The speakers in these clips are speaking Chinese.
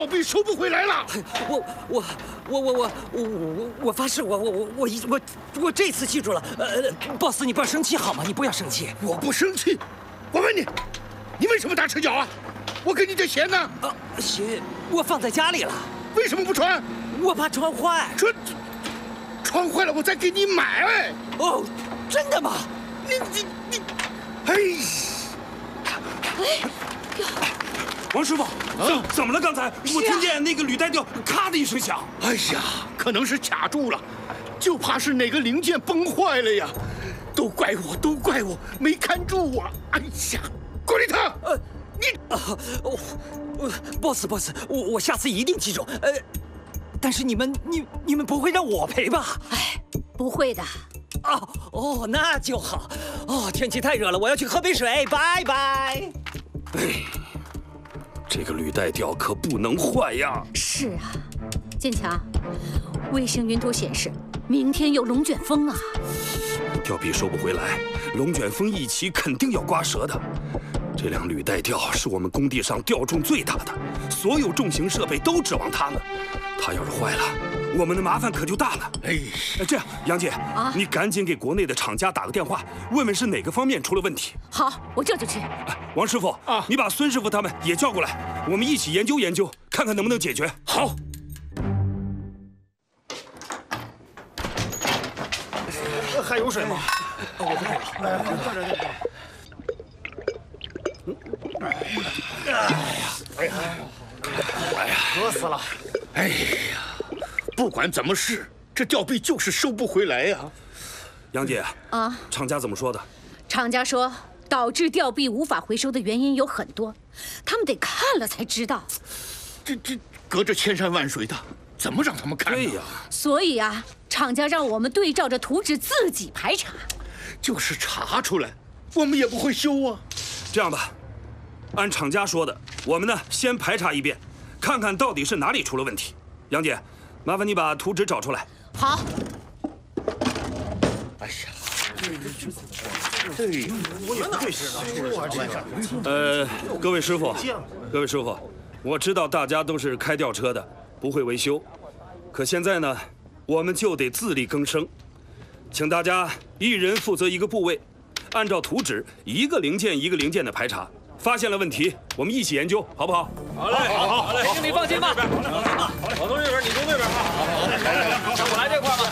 我被收不回来了。 我发誓，我这次记住了。boss， 你不要生气好吗？你不要生气。 我不生气。我问你，你为什么打赤脚啊？我给你的鞋呢？ 鞋我放在家里了。 为什么不穿？ 我怕穿坏。 穿坏了我再给你买。 哦，真的吗？ 你，哎呀！ 王师傅，怎么了？刚才我听见那个履带吊咔的一声响。 哎呀，可能是卡住了，就怕是哪个零件崩坏了呀！都怪我没看住啊！哎呀，郭立腾， boss， 我下次一定记住。但是你们不会让我赔吧？ 哎，不会的。 哦，那就好。天气太热了，我要去喝杯水，拜拜。 这个履带吊可不能坏呀！ 是啊，建强，卫星云图显示明天有龙卷风啊！ 吊臂收不回来，龙卷风一起肯定要刮折的。这辆履带吊是我们工地上吊重最大的，所有重型设备都指望它呢。它要是坏了，我们的麻烦可就大了。这样，杨姐，你赶紧给国内的厂家打个电话，问问是哪个方面出了问题。 好，我这就去。 王师傅你把孙师傅他们也叫过来，我们一起研究研究，看看能不能解决。 好。 还有水吗？我这哎呀，渴死了！ 哎呀，不管怎么试，这吊臂就是收不回来呀。 杨姐厂家怎么说的？ 厂家说，导致吊臂无法回收的原因有很多，他们得看了才知道。 这隔着千山万水的，怎么让他们看呢？ 对呀， 所以厂家让我们对照着图纸自己排查。 就是查出来，我们也不会修啊。 这样吧，按厂家说的，我们呢先排查一遍，看看到底是哪里出了问题。杨姐，麻烦你把图纸找出来。 好。 哎呀，我也不会是各位师傅，我知道大家都是开吊车的，不会维修，可现在呢，我们就得自力更生，请大家一人负责一个部位，按照图纸一个零件一个零件的排查，发现了问题，我们一起研究，好不好？ 好嘞，好嘞， 经理放心吧。 我从这边，你从那边啊。好，我来这块吧。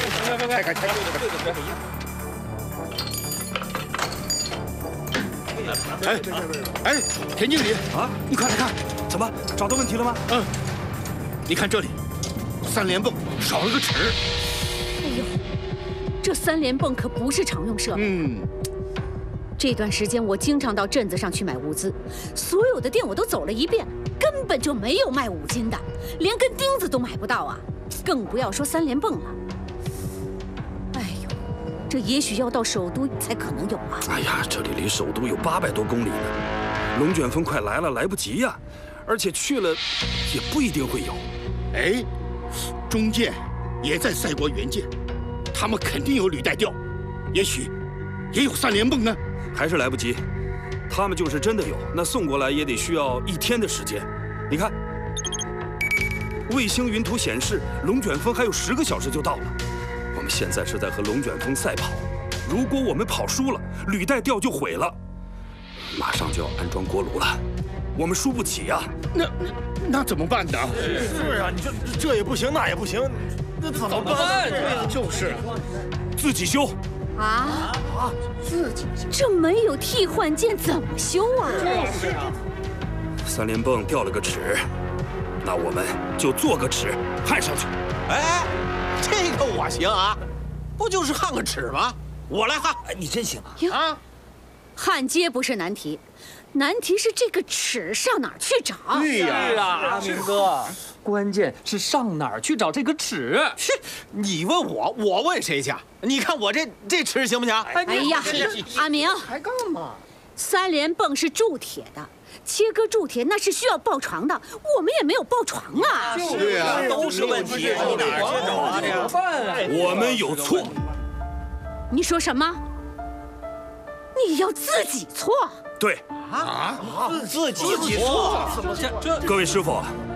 哎，田经理你快来看， 怎么找到问题了吗？ 你看这里，3连泵少了个齿。 哎呦，这3连泵可不是常用设备。这段时间我经常到镇子上去买物资，所有的店我都走了一遍，根本就没有卖5金的，连根钉子都买不到啊，更不要说3连泵了。哎呦，这也许要到首都才可能有啊！ 哎呀，这里离首都有800多公里呢，龙卷风快来了，来不及呀，而且去了也不一定会有。 哎，中建也在赛国元件，他们肯定有履带吊，也许也有3连泵呢。 还是来不及，他们就是真的有，那送过来也得需要1天的时间。你看，卫星云图显示龙卷风还有10个小时就到了，我们现在是在和龙卷风赛跑，如果我们跑输了，履带吊就毁了，马上就要安装锅炉了，我们输不起呀。 那怎么办呢？ 是啊，你说这也不行，那也不行，那怎么办？ 就是自己修。 自己这没有替换件怎么修啊？ 就是啊 ，3连泵掉了个齿，那我们就做个齿焊上去。 哎，这个我行啊，不就是焊个齿吗？我来焊。 你真行啊！焊接不是难题，难题是这个齿上哪儿去找？ 对呀， 是啊，阿明哥，关键是上哪儿去找这个齿？ 你问我，我问谁去？你看我这齿行不行？ 哎呀，阿明， 还干嘛 ？3连泵是铸铁的，切割铸铁那是需要爆床的，我们也没有爆床啊。 对呀， 都是问题，你哪儿去找啊？怎么办啊？ 我们有错。 你说什么？你要自己错？ 对自己错？ 各位师傅，